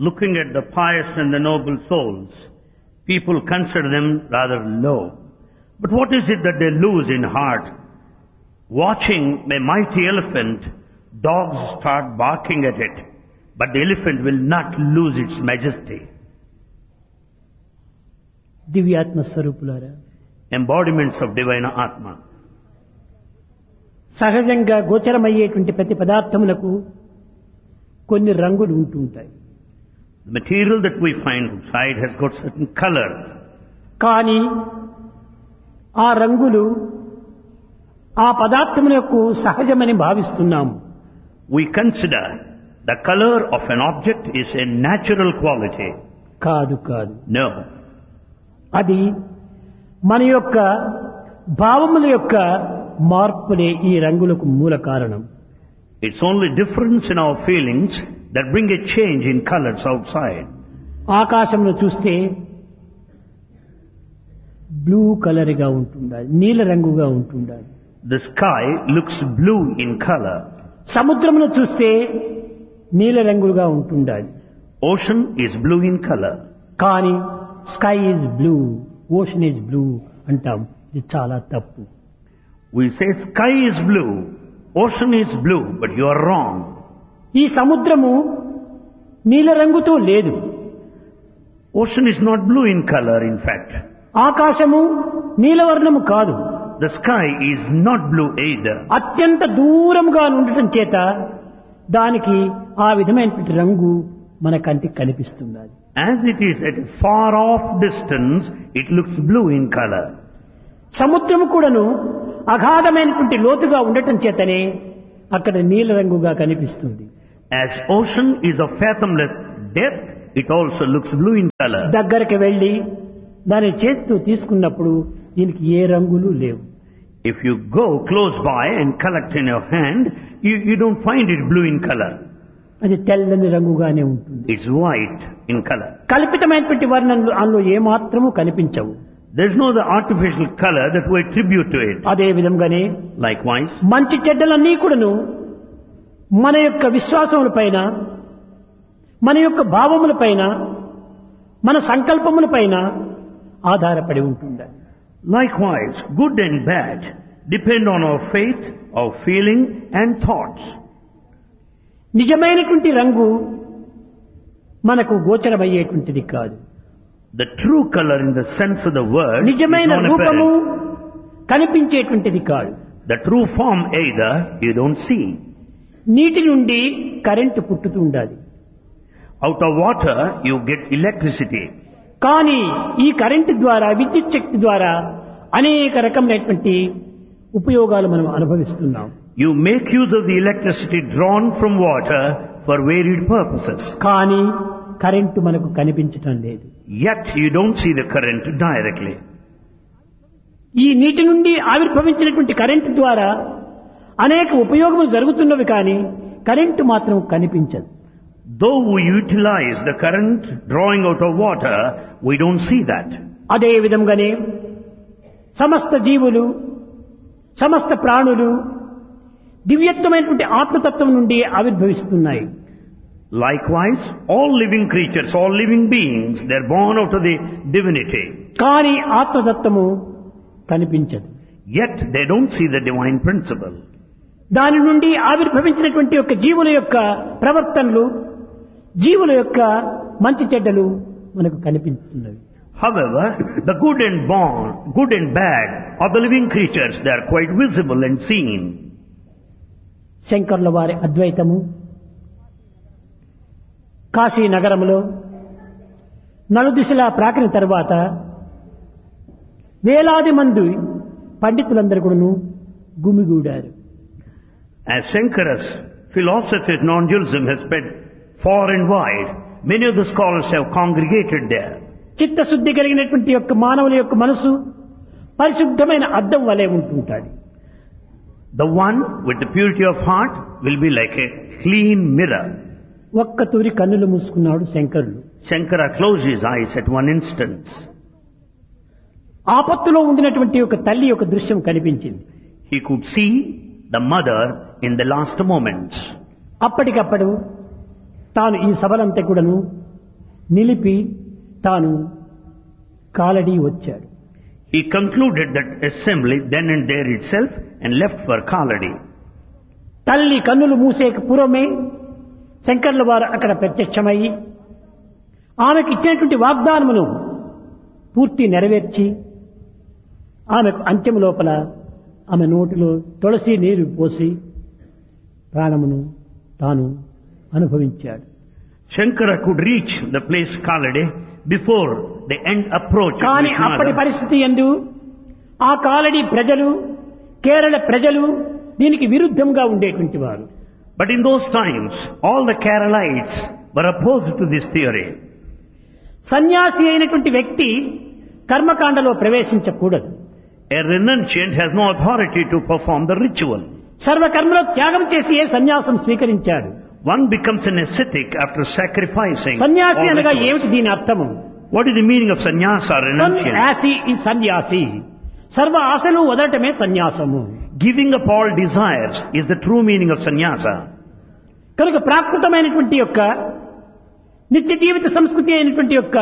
Looking at the pious and the noble souls, people consider them rather low. But what is it that they lose in heart? Watching a mighty elephant, dogs start barking at it, but the elephant will not lose its majesty. దివ్యాత్మ స్వరూపులారా, Embodiments of divine Atma. సహజంగా గోచరమయ్యేటువంటి ప్రతి పదార్థములకు కొన్ని రంగులు ఉంటుంటాయి. The material that we find outside has got certain colors. కానీ ఆ రంగులు ఆ పదార్థములకు సహజమని భావిస్తున్నాము. We consider the color of an object is a natural quality. కాదు కాదు, No. అది మన యొక్క భావముల యొక్క మార్పులే ఈ రంగులకు మూల కారణం. It's only difference in our feelings that bring a change in colors outside. ఆకాశంలో చూస్తే బ్లూ కలర్గా ఉంటుండాలి, నీల రంగుగా ఉంటుండాలి. The sky looks blue in color. సముద్రమును చూస్తే నీల రంగుగా ఉంటుండాలి. Ocean is blue in color. కానీ sky is blue, ocean is blue అంటాం. ఇది చాలా తప్పు. We say sky is blue, ocean is blue, but you are wrong. ఈ సముద్రము నీల రంగుతో లేదు. Ocean is not blue in color, in fact. ఆకాశము నీలవర్ణము కాదు. The sky is not blue either. అత్యంత దూరముగా ఉండటం చేత దానికి ఆ విధమైనటువంటి రంగు మన కంటికి కనిపిస్తుంది. As it is at a far off distance, it looks blue in color. సముద్రము కూడాను అగాధమైనటువంటి లోతుగా ఉండటం చేతనే అక్కడ నీల రంగుగా కనిపిస్తుంది. As ocean is of fathomless depth, it also looks blue in color. దగ్గరికి వెళ్ళి దాని చేతితో తీసుకున్నప్పుడు దీనికి ఏ రంగులు లేవు. If you go close by and collect in your hand, you don't find it blue in color. అది తెల్లని రంగుగానే ఉంటుంది. It's white in color. కల్పితమైనటువంటి వర్ణనలు అందులో ఏమాత్రము కనిపించవు. There's no the artificial color that we attribute to it. అదే విధంగానే Likewise, మంచి చెడ్డలన్నీ కూడాను మన యొక్క విశ్వాసముల పైన, మన యొక్క భావముల పైన, మన సంకల్పముల పైన ఆధారపడి ఉంటుంది. likewise, good and bad depend on our faith, our feeling and thoughts. నిజమైనటువంటి రంగు మనకు గోచరమయ్యేటువంటిది కాదు. The true color in the sense of the word is నిజమైన రూపము non-apparent. కనిపించేటువంటిది కాదు. The true form either you don't see. నీటి నుండి కరెంటు పుట్టుతూ ఉండాలి. Out of water you get electricity. కానీ ఈ కరెంటు ద్వారా, విద్యుత్ శక్తి ద్వారా అనేక రకమైనటువంటి ఉపయోగాలు మనం అనుభవిస్తున్నాం. You make use of the electricity drawn from water for varied purposes. కానీ కరెంటు మనకు కనిపించటం లేదు. Yet you don't see the current directly. ఈ నీటి నుండి ఆవిర్భవించినటువంటి కరెంటు ద్వారా అనేక ఉపయోగములు జరుగుతున్నవి, కానీ కరెంటు మాత్రం కనిపించదు. Though we utilize the current drawing out of water, we don't see that. అదే విధంగానే సమస్త జీవులు, సమస్త ప్రాణులు దివ్యత్వమైనటువంటి ఆత్మతత్వం నుండి ఆవిర్భవిస్తున్నాయి. Likewise, all living creatures, all living beings, they're born out of the divinity. కానీ ఆత్మతత్వము కనిపించదు. Yet they don't see the divine principle. దాని నుండి ఆవిర్భవించినటువంటి యొక్క జీవుల యొక్క ప్రవర్తనలు, జీవుల యొక్క మంచి చెడ్డలు మనకు కనిపిస్తున్నవి. However, the good and bad of the living creatures, they are quite visible and seen. శంకరుల వారి అద్వైతము కాశీ నగరములో నలుదిశలా ప్రాకిన తర్వాత వేలాది మంది పండితులందరూ కూడాను గుమిగూడారు. As Shankara's philosophy of non-dualism has spread far and wide, many of the scholars have congregated there. చిత్తశుద్ధి కలిగినటువంటి యొక్క మానవుల యొక్క మనసు పరిశుద్ధమైన అద్దం వలె ఉంటుంటాడు. The one with the purity of heart will be like a clean mirror. ఒక్క తూరి కన్నులు మూసుకున్నాడు శంకరులు. Shankara closed his eyes at one instance. ఆపత్తులో ఉండినటువంటి ఒక తల్లి యొక్క దృశ్యం కనిపించింది. He could see the mother in the last moments. అప్పటికప్పుడు తాను ఈ సభలంతా కూడాను నిలిపి తాను కాలడి వచ్చాడు. He concluded that assembly then and there itself and left for Kaladi. తల్లి కన్నులు మూసేక పూర్వమే శంకర్ల వారు అక్కడ ప్రత్యక్షమయ్యి ఆమెకు ఇచ్చినటువంటి వాగ్దానమును పూర్తి నెరవేర్చి ఆమెకు అంత్యం లోపల ఆమె నోటిలో తులసి నీరు పోసి ప్రాణమును తాను అనుభవించాడు. Shankara could reach the place Kaladi before the end approach. కానీ అప్పటి పరిస్థితి యందు ఆ కాలడి ప్రజలు, కేరళ ప్రజలు దీనికి విరుద్ధంగా ఉండేటువంటి వారు. But in those times, all the Keralites were opposed to this theory. సన్యాసి అయినటువంటి వ్యక్తి కర్మకాండలో ప్రవేశించకూడదు. A renunciant has no authority to perform the ritual. సర్వకర్మలో త్యాగం చేసి ఏ సన్యాసం స్వీకరించాడు. One becomes an ascetic after sacrificing. సన్యాసి all అనగా rituals. ఏమిటి దీని అర్థము? What is the meaning of sannyasa, renunciant? సన్యాసి ఈ సన్యాసి సర్వ ఆశలు వదలటమే సన్యాసము. Giving up all desires is the true meaning of sannyasa. కనుక ప్రాకృతమైనటువంటి యొక్క నిత్య జీవిత సంస్కృతి అయినటువంటి యొక్క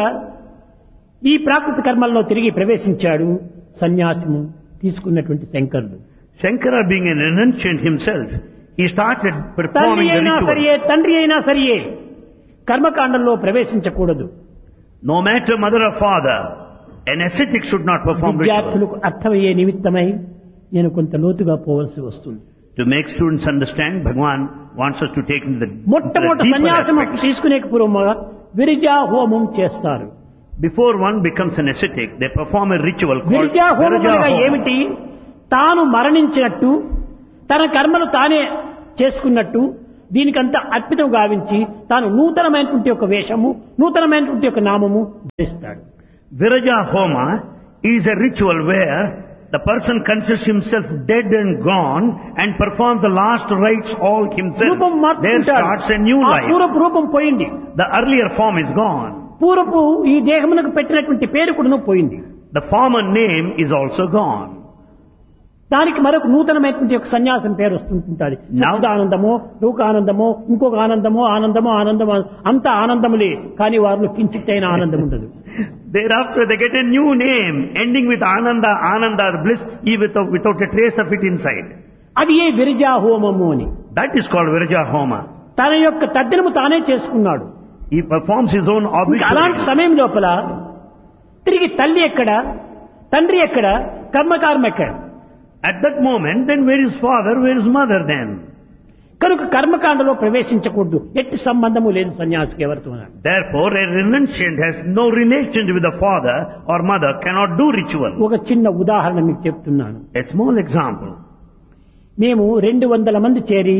ఈ ప్రాకృత కర్మల్లో తిరిగి ప్రవేశించాడు సన్యాసము తీసుకున్నటువంటి శంకరుడు. Shankara being a renunciant himself, he started తల్లి performing the అయినా ritual. సరియే, తండ్రి అయినా సరియే కర్మకాండంలో ప్రవేశించకూడదు. No matter mother or father, an ascetic should not perform ritual. విద్యార్థులకు అర్థమయ్యే నిమిత్తమై నేను కొంత లోతుగా పోవలసి వస్తుంది. To make students understand, Bhagwan wants us to take into the మొట్టమొదటి deeper సన్యాసం aspects. తీసుకునే పూర్వముగా విరిజా హోమం చేస్తారు. Before one becomes an ascetic, they perform a ritual called విరిజా హోమం Viraja అనగా Homa. ఏమిటి? తాను మరణించినట్టు తన కర్మలు తానే చేసుకున్నట్టు దీనికంతా అర్పితం గావించి తాను నూతనమైనటువంటి ఒక వేషము, నూతనమైనటువంటి ఒక నామము ధరిస్తాడు. Viraja Homa is a ritual where the person considers himself dead and gone and performs the last rites all himself. రూపం There మార్చుకుంటాడు. starts a new ఆ life. పూర్వపు రూపం పోయింది. The earlier form is gone. పూర్వపు ఈ దేహమునకు పెట్టినటువంటి పేరు కూడాను పోయింది. The former name is also gone. దానికి మరొక నూతనమైనటువంటి ఒక సన్యాసం పేరు వస్తుంటుంది. ఆనందమో, లోకానందమో, ఇంకొక ఆనందమో, ఆనందమో అంత ఆనందములే, కానీ వారిలో కించిత్తైన ఆనందం ఉండదు. Thereafter they get a new name ending with Ananda, Ananda, bliss, without a trace of it inside. అది ఏ విరజా హోమము అని. That is called Viraja Homa. తన యొక్క తద్దినము తానే చేసుకున్నాడు. He performs his own అలాంటి obituary. సమయం లోపల తిరిగి తల్లి ఎక్కడ, తండ్రి ఎక్కడ, కర్మకారం ఎక్కడ? At that moment, then where is father, where is mother then? కనుక కర్మకాండలో ప్రవేశించకూడదు. ఎట్టి సంబంధము లేదు సన్యాసికి ఎవరితో. Therefore, a renunciant has no relation with the father or mother, cannot do ritual. ఒక చిన్న ఉదాహరణ మీకు చెప్తున్నాను. A small example. మేము 200 మంది చేరి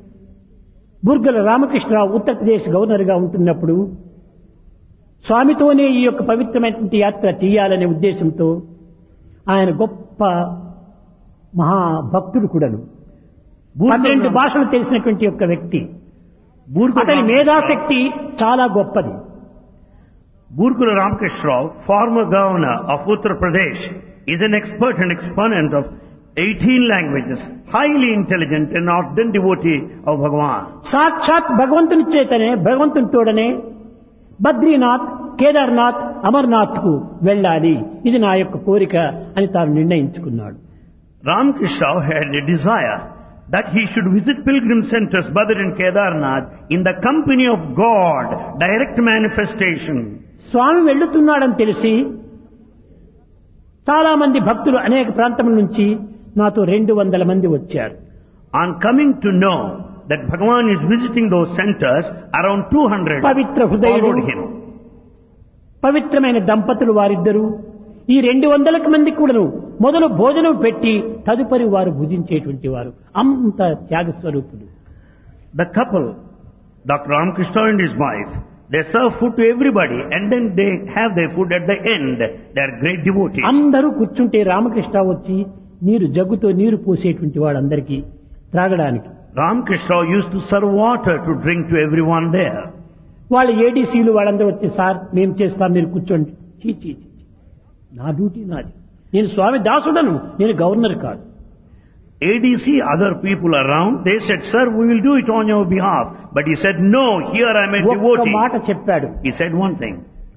బుర్గల రామకృష్ణరావు ఉత్తరప్రదేశ్ గవర్నర్గా ఉంటున్నప్పుడు స్వామితోనే ఈ యొక్క పవిత్రమైనటువంటి యాత్ర చేయాలనే ఉద్దేశంతో ఆయన గొప్ప మహాభక్తుడు కూడాను, 12 భాషలు తెలిసినటువంటి యొక్క వ్యక్తి. అతని మేధాశక్తి చాలా గొప్పది. Burkula Ramakrishna Rao, former governor of Uttar Pradesh, is an expert and exponent of 18 languages, highly intelligent and ardent devotee of Bhagavan. సాక్షాత్ భగవంతుని చేతనే, భగవంతుని తోడనే బద్రీనాథ్, కేదార్నాథ్, అమర్నాథ్ కు వెళ్ళాలి, ఇది నా యొక్క కోరిక అని తాను నిర్ణయించుకున్నాడు. Ramakrishna Rao had a desire that he should visit pilgrim centers Badr and Kedarnath in the company of God, direct manifestation. స్వామి వెళ్ళుతున్నాడని తెలిసి చాలా మంది భక్తులు అనేక ప్రాంతముల నుంచి నాతో 200 మంది వచ్చారు. On coming to know that Bhagavan is visiting those centers, around 200 Pavitra హృదయుడు, followed him. పవిత్రమైన దంపతులు వారిద్దరూ ఈ 200 మంది కూడాను మొదలు భోజనం పెట్టి తదుపరి వారు భుజించేటువంటి వారు, అంత త్యాగ స్వరూపులు. The couple, Dr. Ramakrishna and his wife, they serve food to everybody and then they have their food at the end. They are great devotees. అందరూ కూర్చుంటే రామకృష్ణ వచ్చి జగ్గుతో నీరు పోసేటువంటి వాళ్ళందరికీ త్రాగడానికి. Ramakrishna used to serve water to drink to everyone there. వాళ్ళ ఏడీసీలు వాళ్ళందరూ వచ్చి, sir మేము చేస్తాం, మీరు కూర్చోండి. చీ, నా డ్యూటీ నాది, నేను స్వామి దాసుడను, నేను గవర్నర్ కాదు. ADC, other people around, they said, sir, we will do it on your behalf. But he said, no, here I am a ఒక్క devotee. మాట చెప్పాడు. He said one thing.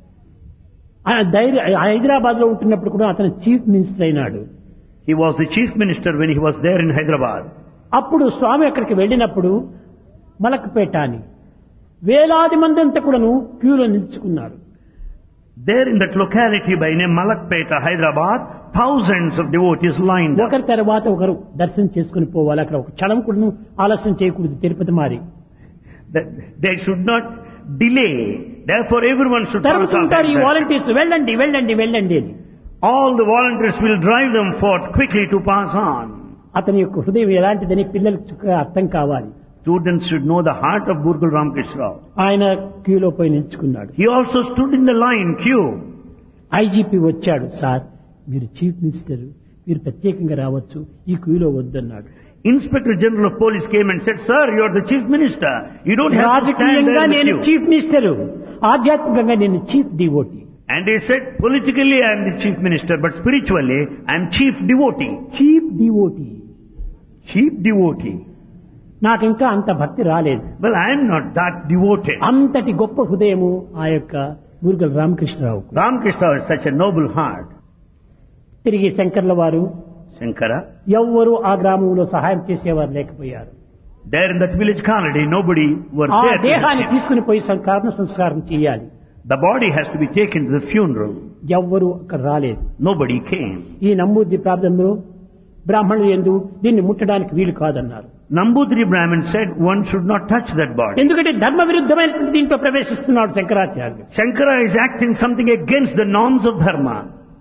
Hyderabad లో ఉంటున్నప్పుడు కూడా అతను చీఫ్ మినిస్టర్ అయినాడు. He was the chief minister when he was there in Hyderabad. అప్పుడు స్వామి అక్కడికి వెళ్ళినప్పుడు మలక్పేట అని వేలాది మంది అంతా కూడాను క్యూలో నిలుచుకున్నారు. There in that locality by name Malakpeta, Hyderabad, thousands of devotees lined up. ఒకరి తర్వాత ఒకరు దర్శనం చేసుకుని పోవాలి. అక్కడ ఒక క్షణం కూడా ఆలస్యం చేయకూడదు. తిరుపతి మారి They should not delay. Therefore everyone should pass on. తరుముతుంటారు ఈ వాలంటీర్స్, వెళ్ళండి వెళ్ళండి వెళ్ళండి అని. All the volunteers will drive them forth quickly to pass on. అతని యొక్క హృదయం ఎలాంటిదని పిల్లలకు అర్థం కావాలి. Students should know the heart of Burkul Ramkrishna Rao. ఆయన క్యూలో పోయి నిల్చుకున్నాడు. He also stood in the line queue. IGP వచ్చాడు. సార్, మీరు చీఫ్ మినిస్టర్, మీరు ప్రత్యేకంగా రావచ్చు, ఈ క్యూలో వద్దన్నాడు. Inspector General of Police came and said, sir, you are the chief minister. You don't have to stand రాజకీయంగా there నేను with you. చీఫ్ మినిస్టర్, ఆధ్యాత్మికంగా నేను chief devotee. And he said, politically I am the chief minister, but spiritually I am chief devotee. Chief devotee. Chief devotee. నాకు ఇంకా అంత భక్తి రాలేదు. Well, I am not that devoted. అంతటి గొప్ప హృదయము ఆ యొక్క బూర్గల్ Ramakrishna Rao. Ramakrishna is such a noble heart. తిరిగి శంకర్ల వారు Shankara, ఎవ్వరూ ఆ గ్రామంలో సహాయం చేసేవారు లేకపోయారు. there in that village colony, nobody were ఆ there. to దేహాన్ని help him. తీసుకుని పోయి కర్మ సంస్కారం చేయాలి. The body has to be taken to the funeral. ఎవ్వరూ అక్కడ రాలేదు. Nobody came. ఈ నంబూద్రి ప్రాంతంలో బ్రాహ్మణులు ఎందు దీన్ని ముట్టడానికి వీలు కాదన్నారు. Nambudri Brahmin said one should not touch that body. ఎందుకంటే ధర్మ విరుద్ధమైనటువంటి దీంట్లో ప్రవేశిస్తున్నాడు శంకరాచార్యులు. Shankara is acting something against the norms of dharma.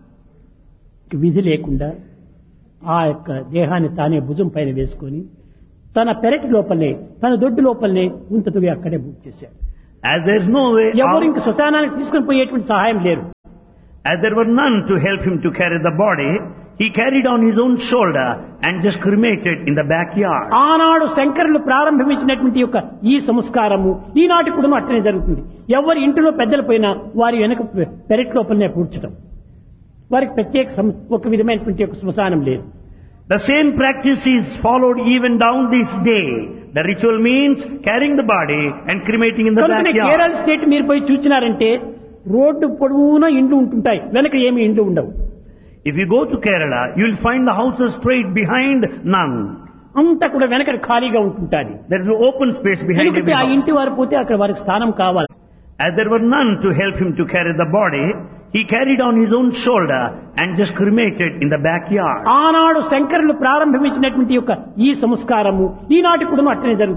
విధి లేకుండా ఆ యొక్క దేహాన్ని తానే భుజం పైన వేసుకొని తన పెరటి లోపలనే, తన దొడ్డు లోపలనే ఉంతతుగా అక్కడే బుక్ చేశాడు. As there is no way ఎవరు out, ఇంక శ్మశానానికి తీసుకుని పోయేటువంటి సహాయం లేరు. as there were none to help him to carry the body, he carried on his own shoulder and just cremated in the backyard. ఆనాడు శంకరులు ప్రారంభించినటువంటి యొక్క ఈ సంస్కారము ఈనాటి కూడా అట్లనే జరుగుతుంది. ఎవరి ఇంటిలో పెద్దలు పోయినా వారి వెనక పెరటి లోపలనే పూడ్చడం. వారికి ప్రత్యేక ఒక విధమైనటువంటి ఒక శ్మశానం లేదు. The same practice is followed even down this day. The ritual means carrying the body and cremating in the కనుక backyard. కేరళ స్టేట్ మీరు పోయి చూచినారంటే రోడ్డు పొడవునా ఇండ్లు ఉంటుంటాయి, వెనక ఏమి ఇండ్లు ఉండవు. If you go to Kerala, you will find the houses straight behind none. అంతా కూడా వెనక ఖాళీగా ఉంటుంటాది. There is no open space behind ఎందుకంటే every ఆ house. ఇంటి వారు పోతే అక్కడ వారికి స్థానం కావాలి. As there were none to help him to carry the body, he carried on his own shoulder and just cremated in the backyard. ఆనాడు శంకరులు ప్రారంభించినటువంటి యొక్క ఈ సంస్కారము ఈనాటి కూడా అట్లనే జరుగుతుంది.